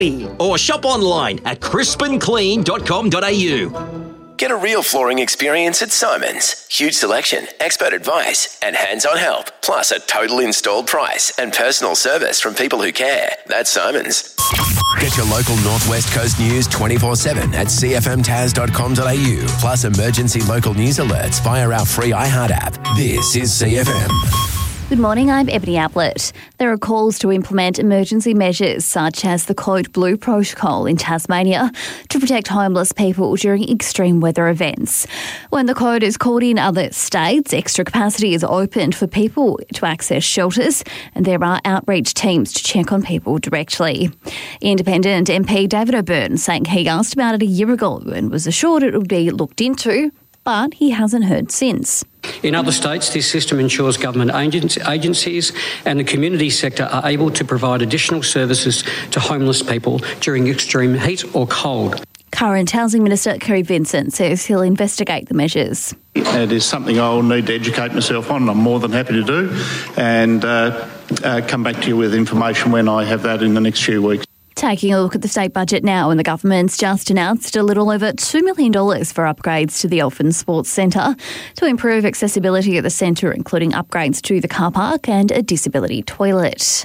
Or shop online at crispanClean.com.au. Get a real flooring experience at Simon's. Huge selection, expert advice, and hands-on help. Plus a total installed price and personal service from people who care. That's Simon's. Get your local Northwest Coast news 24/7 at cfmtas.com.au. Plus emergency local news alerts via our free iHeart app. This is CFM. Good morning, I'm Ebony Ablett. There are calls to implement emergency measures such as the Code Blue Protocol in Tasmania to protect homeless people during extreme weather events. When the code is called in other states, extra capacity is opened for people to access shelters and there are outreach teams to check on people directly. Independent MP David O'Byrne saying he asked about it a year ago and was assured it would be looked into, but he hasn't heard since. In other states, this system ensures government agencies and the community sector are able to provide additional services to homeless people during extreme heat or cold. Current Housing Minister Kerry Vincent says he'll investigate the measures. It is something I'll need to educate myself on, and I'm more than happy to do, and come back to you with information when I have that in the next few weeks. Taking a look at the state budget now, and the government's just announced a little over $2 million for upgrades to the Elfin Sports Centre to improve accessibility at the centre, including upgrades to the car park and a disability toilet.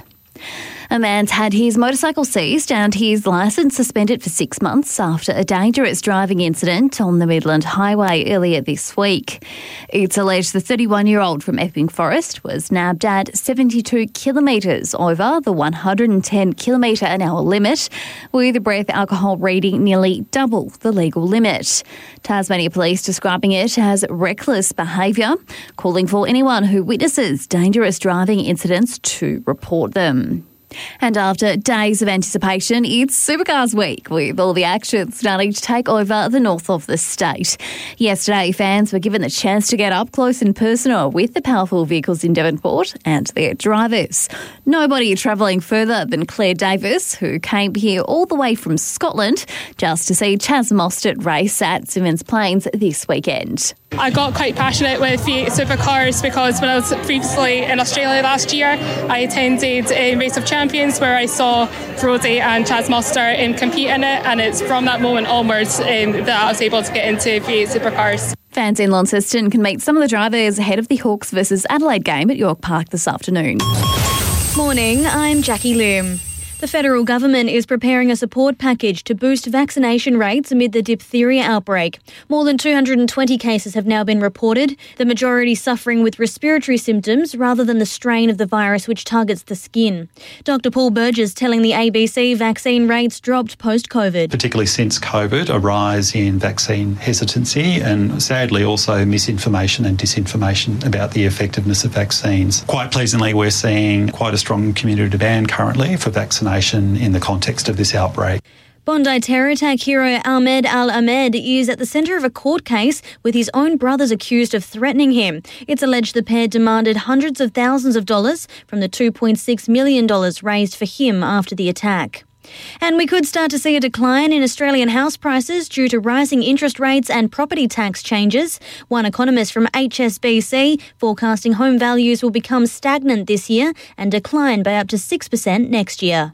A man's had his motorcycle seized and his licence suspended for 6 months after a dangerous driving incident on the Midland Highway earlier this week. It's alleged the 31-year-old from Epping Forest was nabbed at 72 kilometres over the 110 km/h limit, with a breath alcohol reading nearly double the legal limit. Tasmania Police describing it as reckless behaviour, calling for anyone who witnesses dangerous driving incidents to report them. And after days of anticipation, it's Supercars Week, with all the action starting to take over the north of the state. Yesterday, fans were given the chance to get up close and personal with the powerful vehicles in Devonport and their drivers. Nobody travelling further than Claire Davis, who came here all the way from Scotland just to see Chaz Mostert race at Symmons Plains this weekend. I got quite passionate with V8 Supercars because when I was previously in Australia last year, I attended a Race of Champions where I saw Brodie and Chaz Mostert compete in it, and it's from that moment onwards that I was able to get into V8 Supercars. Fans in Launceston can meet some of the drivers ahead of the Hawks versus Adelaide game at York Park this afternoon. Morning, I'm Jackie Loom. The federal government is preparing a support package to boost vaccination rates amid the diphtheria outbreak. More than 220 cases have now been reported, the majority suffering with respiratory symptoms rather than the strain of the virus which targets the skin. Dr Paul Burgess telling the ABC vaccine rates dropped post-COVID. Particularly since COVID, a rise in vaccine hesitancy and sadly also misinformation and disinformation about the effectiveness of vaccines. Quite pleasingly, we're seeing quite a strong community demand currently for vaccination in the context of this outbreak. Bondi terror attack hero Ahmed Al-Ahmed is at the centre of a court case with his own brothers accused of threatening him. It's alleged the pair demanded hundreds of thousands of dollars from the $2.6 million raised for him after the attack. And we could start to see a decline in Australian house prices due to rising interest rates and property tax changes. One economist from HSBC forecasting home values will become stagnant this year and decline by up to 6% next year.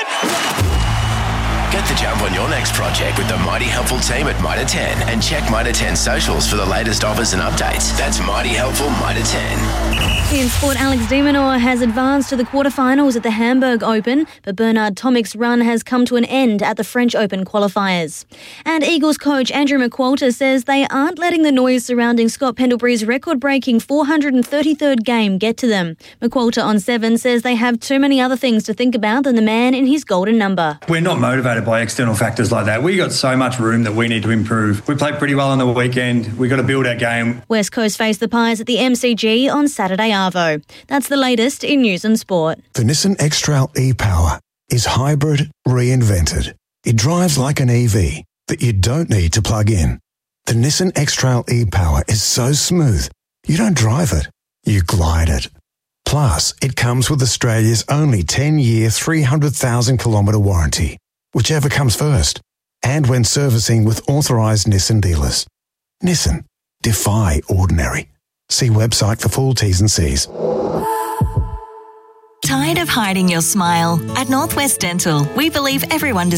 Get the jump on your next project with the Mighty Helpful team at Mitre 10 and check Mitre 10 socials for the latest offers and updates. That's Mighty Helpful Mitre 10. In sport, Alex de Minaur has advanced to the quarterfinals at the Hamburg Open, but Bernard Tomic's run has come to an end at the French Open qualifiers. And Eagles coach Andrew McQualter says they aren't letting the noise surrounding Scott Pendlebury's record-breaking 433rd game get to them. McQualter on 7 says they have too many other things to think about than the man in his golden number. We're not motivated by external factors like that. We got so much room that we need to improve. We played pretty well on the weekend. We've got to build our game. West Coast face the Pies at the MCG on Saturday arvo. That's the latest in news and sport. The Nissan X-Trail e-Power is hybrid reinvented. It drives like an EV that you don't need to plug in. The Nissan X-Trail e-Power is so smooth, you don't drive it, you glide it. Plus, it comes with Australia's only 10-year, 300,000 kilometre warranty, whichever comes first, and when servicing with authorised Nissan dealers. Nissan. Defy ordinary. See website for full T's and C's. Tired of hiding your smile? At Northwest Dental, we believe everyone